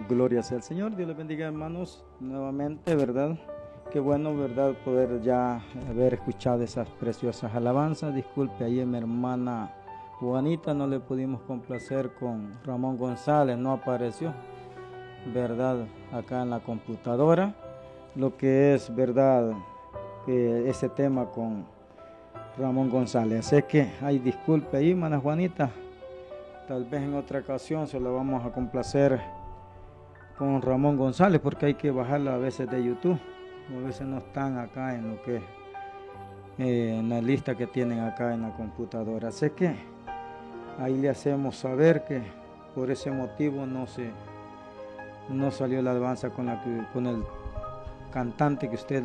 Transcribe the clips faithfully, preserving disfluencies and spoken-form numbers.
Gloria sea al Señor, Dios les bendiga, hermanos, nuevamente, ¿verdad? Qué bueno, ¿verdad? Poder ya haber escuchado esas preciosas alabanzas. Disculpe, ahí mi hermana Juanita no le pudimos complacer con Ramón González, no apareció, ¿verdad? Acá en la computadora, lo que es, ¿verdad? Que ese tema con Ramón González. Así que, ay, disculpe ahí, hermana Juanita, tal vez en otra ocasión se lo vamos a complacer con Ramón González, porque hay que bajarla a veces de YouTube, a veces no están acá en lo que eh, en la lista que tienen acá en la computadora. Así que ahí le hacemos saber que por ese motivo no se no salió la alabanza con la que, con el cantante que usted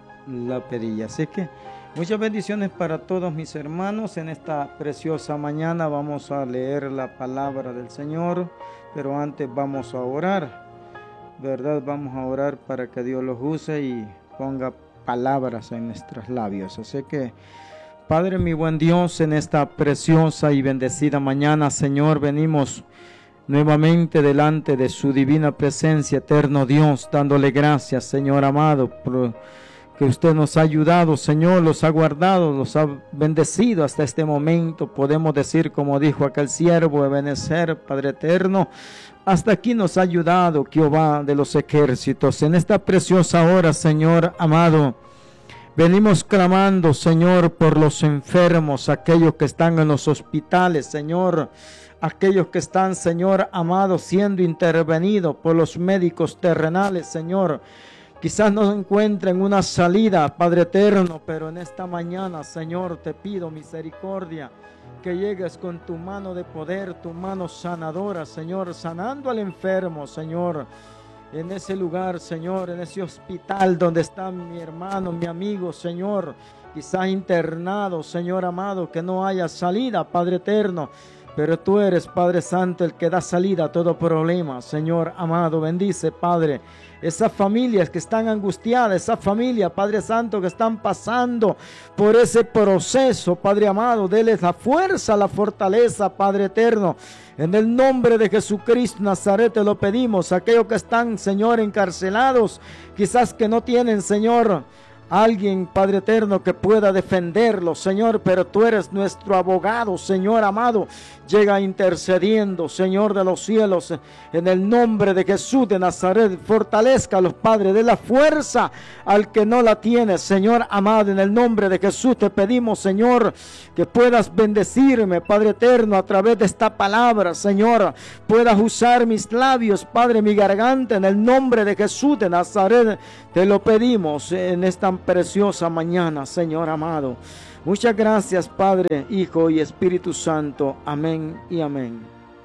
la pedía. Así que muchas bendiciones para todos mis hermanos. En esta preciosa mañana vamos a leer la palabra del Señor, pero antes vamos a orar, ¿verdad? Vamos a orar para que Dios los use y ponga palabras en nuestros labios. Así que, Padre, mi buen Dios, en esta preciosa y bendecida mañana, Señor, venimos nuevamente delante de su divina presencia, eterno Dios, dándole gracias, Señor amado, por que usted nos ha ayudado, Señor, los ha guardado, los ha bendecido hasta este momento. Podemos decir, como dijo aquel siervo, Ebenezer, Padre eterno, hasta aquí nos ha ayudado Jehová de los ejércitos. En esta preciosa hora, Señor amado, venimos clamando, Señor, por los enfermos, aquellos que están en los hospitales, Señor, aquellos que están, Señor amado, siendo intervenidos por los médicos terrenales, Señor. Quizás no encuentren una salida, Padre eterno, pero en esta mañana, Señor, te pido misericordia, que llegues con tu mano de poder, tu mano sanadora, Señor, sanando al enfermo, Señor, en ese lugar, Señor, en ese hospital donde está mi hermano, mi amigo, Señor, quizás internado, Señor amado, que no haya salida, Padre eterno. Pero tú eres, Padre Santo, el que da salida a todo problema. Señor amado, bendice, Padre, esas familias que están angustiadas, esas familias, Padre Santo, que están pasando por ese proceso, Padre amado, déles la fuerza, la fortaleza, Padre eterno. En el nombre de Jesucristo Nazaret te lo pedimos. Aquellos que están, Señor, encarcelados, quizás que no tienen, Señor, alguien, Padre eterno, que pueda defenderlo, Señor, pero tú eres nuestro abogado, Señor amado. Llega intercediendo, Señor de los cielos, en el nombre de Jesús de Nazaret. Fortalezca a los padres, de la fuerza al que no la tiene, Señor amado. En el nombre de Jesús te pedimos, Señor, que puedas bendecirme, Padre eterno, a través de esta palabra, Señor. Puedas usar mis labios, Padre, mi garganta, en el nombre de Jesús de Nazaret. Te lo pedimos en esta preciosa mañana, Señor amado. Muchas gracias, Padre, Hijo y Espíritu Santo. Amén y amén.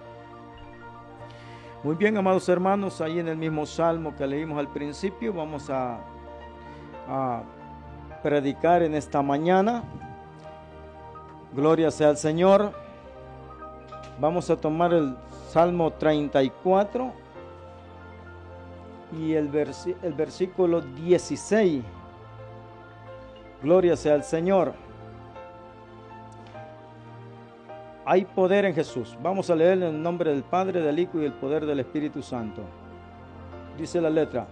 Muy bien, amados hermanos, ahí en el mismo salmo que leímos al principio, vamos a, a predicar en esta mañana. Gloria sea al Señor. Vamos a tomar el Salmo treinta y cuatro y el, vers el versículo dieciséis. Gloria sea al Señor. Hay poder en Jesús. Vamos a leer en el nombre del Padre, del Hijo y del poder del Espíritu Santo. Dice la letra: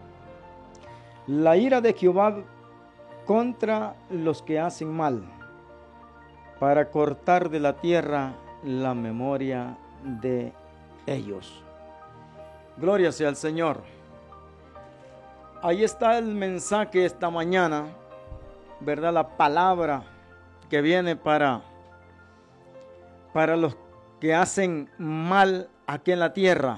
la ira de Jehová contra los que hacen mal, para cortar de la tierra la memoria de ellos. Gloria sea al Señor. Ahí está el mensaje esta mañana, ¿verdad? La palabra que viene para, para los que hacen mal aquí en la tierra.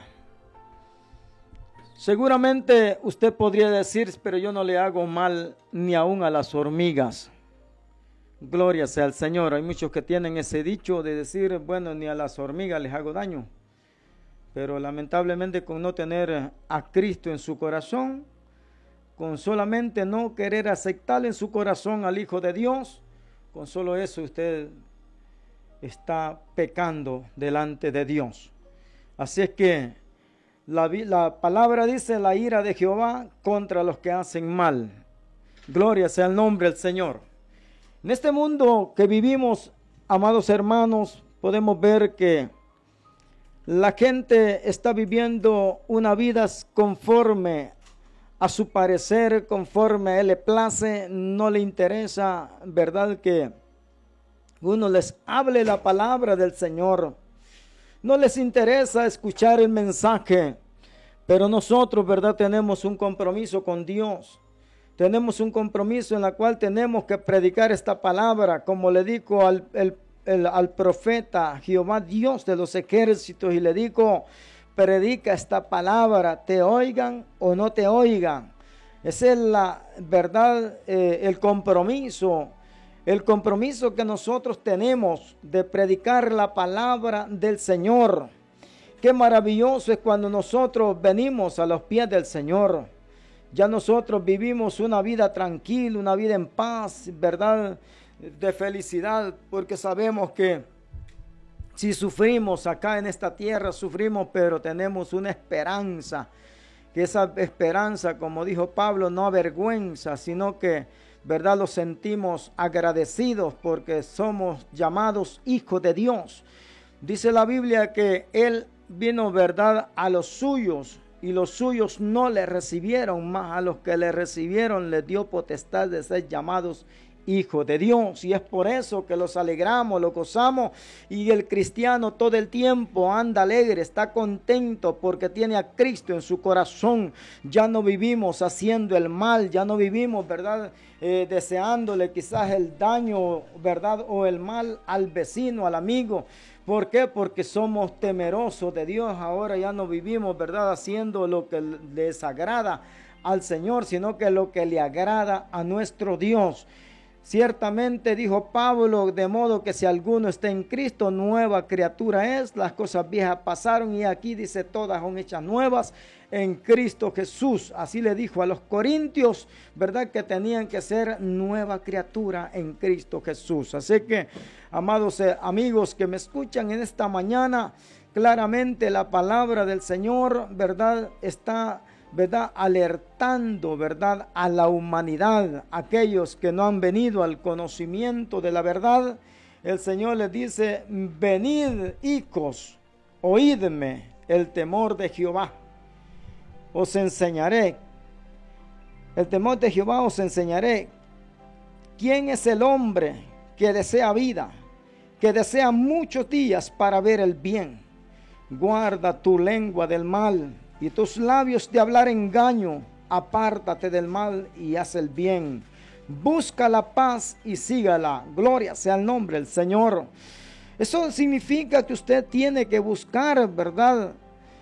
Seguramente usted podría decir, pero yo no le hago mal ni aún a las hormigas. Gloria sea al Señor. Hay muchos que tienen ese dicho de decir, bueno, ni a las hormigas les hago daño. Pero lamentablemente, con no tener a Cristo en su corazón, con solamente no querer aceptar en su corazón al Hijo de Dios, con solo eso usted está pecando delante de Dios. Así es que la, la palabra dice: la ira de Jehová contra los que hacen mal. Gloria sea el nombre del Señor. En este mundo que vivimos, amados hermanos, podemos ver que La gente está viviendo una vida conforme a su parecer, conforme a él le place, no le interesa, ¿verdad? Que uno les hable la palabra del Señor. No les interesa escuchar el mensaje, pero nosotros, ¿verdad? Tenemos un compromiso con Dios. Tenemos un compromiso en el cual tenemos que predicar esta palabra, como le dijo al, el, el, al profeta Jehová Dios de los ejércitos, y le dijo: predica esta palabra, te oigan o no te oigan. Esa es la verdad, eh, el compromiso, el compromiso que nosotros tenemos de predicar la palabra del Señor. Qué maravilloso es cuando nosotros venimos a los pies del Señor. Ya nosotros vivimos una vida tranquila, una vida en paz, ¿verdad? De felicidad, porque sabemos que si sufrimos acá en esta tierra, sufrimos, pero tenemos una esperanza, que esa esperanza, como dijo Pablo, no avergüenza, sino que, ¿verdad?, los sentimos agradecidos porque somos llamados hijos de Dios. Dice la Biblia que Él vino, ¿verdad?, a los suyos, y los suyos no le recibieron, mas a los que le recibieron les dio potestad de ser llamados hijo de Dios. Y es por eso que los alegramos, los gozamos, y el cristiano todo el tiempo anda alegre, está contento porque tiene a Cristo en su corazón. Ya no vivimos haciendo el mal, ya no vivimos, ¿verdad?, eh, deseándole quizás el daño, ¿verdad?, o el mal al vecino, al amigo. ¿Por qué? Porque somos temerosos de Dios. Ahora ya no vivimos, ¿verdad?, haciendo lo que les agrada al Señor, sino que lo que le agrada a nuestro Dios. Ciertamente dijo Pablo, de modo que si alguno está en Cristo, nueva criatura es, las cosas viejas pasaron y aquí dice todas son hechas nuevas en Cristo Jesús. Así le dijo a los corintios, ¿verdad?, que tenían que ser nueva criatura en Cristo Jesús. Así que, amados eh, amigos que me escuchan en esta mañana, claramente la palabra del Señor, ¿verdad?, está, ¿verdad?, alertando, ¿verdad?, a la humanidad, aquellos que no han venido al conocimiento de la verdad. El Señor les dice: venid, hijos, oídme el temor de Jehová. Os enseñaré, el temor de Jehová os enseñaré. ¿Quién es el hombre que desea vida, que desea muchos días para ver el bien? Guarda tu lengua del mal y tus labios de hablar engaño. Apártate del mal y haz el bien. Busca la paz y sígala. Gloria sea el nombre del Señor. Eso significa que usted tiene que buscar, ¿verdad?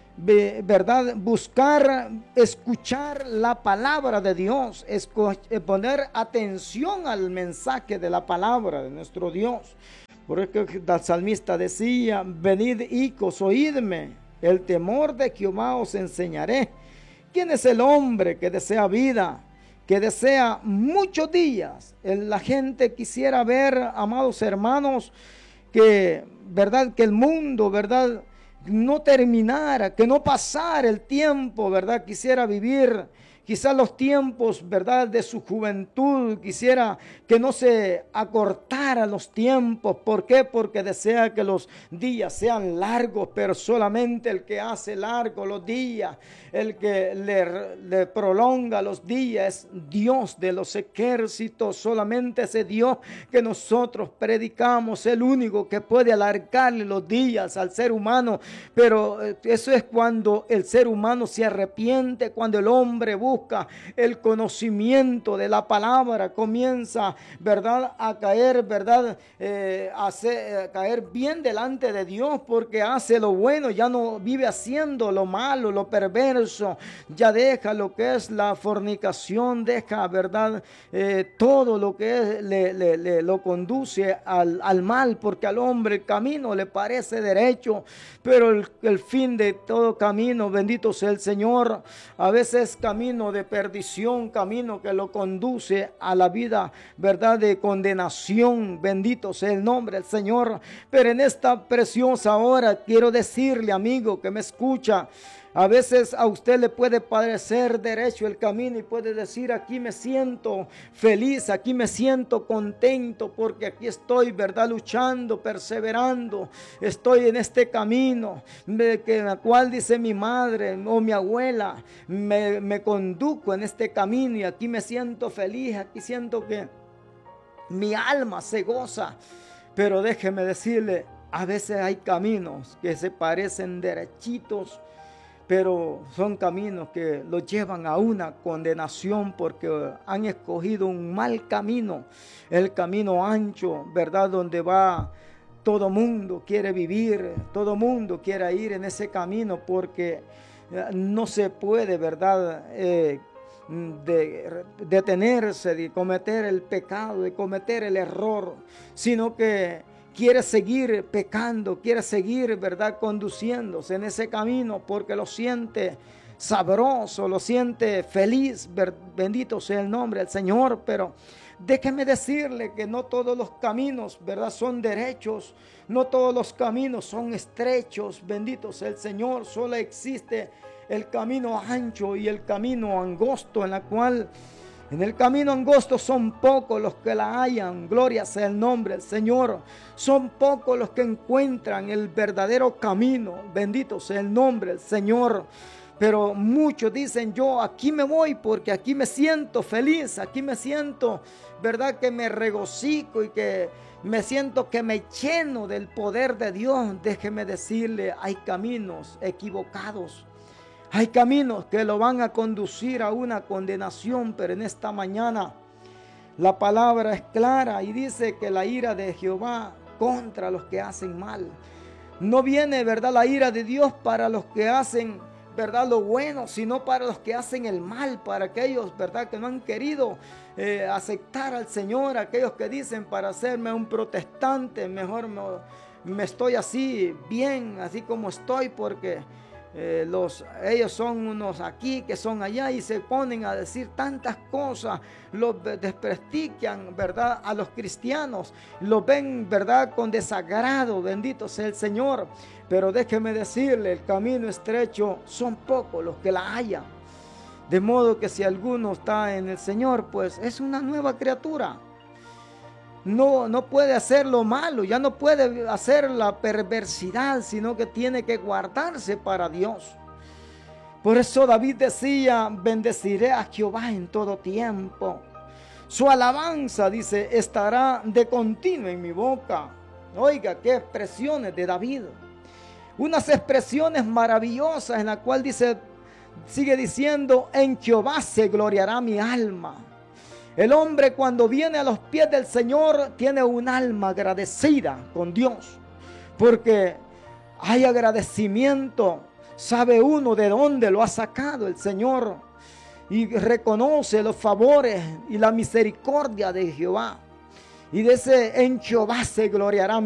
¿verdad? Buscar, escuchar la palabra de Dios, poner atención al mensaje de la palabra de nuestro Dios. Por eso el salmista decía: venid, hijos, oídme, el temor de Jehová os enseñaré. ¿Quién es el hombre que desea vida, que desea muchos días? La gente quisiera ver, amados hermanos, que, ¿verdad?, que el mundo, ¿verdad?, no terminara, que no pasara el tiempo, ¿verdad? Quisiera vivir quizás los tiempos, ¿verdad?, de su juventud. Quisiera que no se acortaran los tiempos. ¿Por qué? Porque desea que los días sean largos, pero solamente el que hace largos los días, el que le, le prolonga los días, es Dios de los ejércitos. Solamente ese Dios que nosotros predicamos, el único que puede alargarle los días al ser humano. Pero eso es cuando el ser humano se arrepiente, cuando el hombre busca el conocimiento de la palabra, comienza, ¿verdad?, a caer, ¿verdad?, eh, a, hacer, a caer bien delante de Dios, porque hace lo bueno, ya no vive haciendo lo malo, lo perverso, ya deja lo que es la fornicación, deja, ¿verdad?, eh, todo lo que es, le, le, le lo conduce al, al mal, porque al hombre el camino le parece derecho, pero el, el fin de todo camino, bendito sea el Señor, a veces camino de perdición, camino que lo conduce a la vida, ¿verdad?, de condenación. Bendito sea el nombre del Señor. Pero en esta preciosa hora quiero decirle, amigo que me escucha, A veces a usted le puede parecer derecho el camino y puede decir, aquí me siento feliz, aquí me siento contento porque aquí estoy, ¿verdad? Luchando, perseverando. Estoy en este camino, de que, la cual dice mi madre o mi abuela, me, me conduzco en este camino y aquí me siento feliz, aquí siento que mi alma se goza. Pero déjeme decirle, a veces hay caminos que se parecen derechitos, pero son caminos que los llevan a una condenación porque han escogido un mal camino, el camino ancho, ¿verdad? Donde va todo mundo quiere vivir, todo mundo quiere ir en ese camino porque no se puede, ¿verdad? Eh, de detenerse, de cometer el pecado, de cometer el error, sino que quiere seguir pecando, quiere seguir, ¿verdad?, conduciéndose en ese camino porque lo siente sabroso, lo siente feliz. Bendito sea el nombre del Señor. Pero déjeme decirle que no todos los caminos, ¿verdad?, son derechos, no todos los caminos son estrechos. Bendito sea el Señor. Solo existe el camino ancho y el camino angosto, en la cual en el camino angosto son pocos los que la hallan. Gloria sea el nombre del Señor. Son pocos los que encuentran el verdadero camino. Bendito sea el nombre del Señor. Pero muchos dicen, yo aquí me voy porque aquí me siento feliz, aquí me siento, ¿verdad?, que me regocijo y que me siento que me lleno del poder de Dios. Déjeme decirle, hay caminos equivocados. Hay caminos que lo van a conducir a una condenación, pero en esta mañana la palabra es clara y dice que la ira de Jehová contra los que hacen mal. No viene, ¿verdad?, la ira de Dios para los que hacen, ¿verdad?, lo bueno, sino para los que hacen el mal, para aquellos, ¿verdad?, que no han querido eh, aceptar al Señor, aquellos que dicen, para hacerme un protestante, mejor me, me estoy así, bien, así como estoy, porque Eh, los, ellos son unos aquí que son allá y se ponen a decir tantas cosas, los desprestigian, ¿verdad?, a los cristianos, los ven, ¿verdad?, con desagrado. Bendito sea el Señor. Pero déjeme decirle, el camino estrecho son pocos los que la hallan, de modo que si alguno está en el Señor, pues es una nueva criatura. No, no puede hacer lo malo, ya no puede hacer la perversidad, sino que tiene que guardarse para Dios. Por eso David decía, bendeciré a Jehová en todo tiempo. Su alabanza, dice, estará de continuo en mi boca. Oiga, qué expresiones de David. Unas expresiones maravillosas en la cual dice, sigue diciendo, en Jehová se gloriará mi alma. El hombre cuando viene a los pies del Señor tiene un alma agradecida con Dios, porque hay agradecimiento. Sabe uno de dónde lo ha sacado el Señor y reconoce los favores y la misericordia de Jehová. Y dice, en Jehová se gloriará